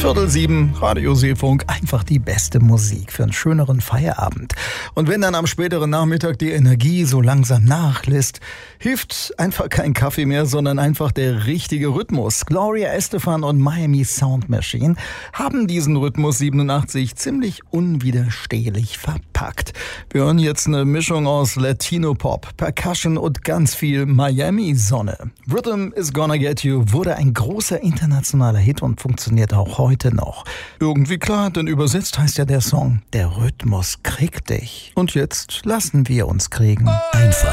7:15, Radio Seefunk, einfach die beste Musik für einen schöneren Feierabend. Und wenn dann am späteren Nachmittag die Energie so langsam nachlässt, hilft einfach kein Kaffee mehr, sondern einfach der richtige Rhythmus. Gloria Estefan und Miami Sound Machine haben diesen Rhythmus 87 ziemlich unwiderstehlich verpackt. Wir hören jetzt eine Mischung aus Latino-Pop, Percussion und ganz viel Miami-Sonne. Rhythm is Gonna Get You wurde ein großer internationaler Hit und funktioniert auch heute noch. Irgendwie klar, denn übersetzt heißt ja der Song, der Rhythmus kriegt dich. Und jetzt lassen wir uns kriegen. Einfach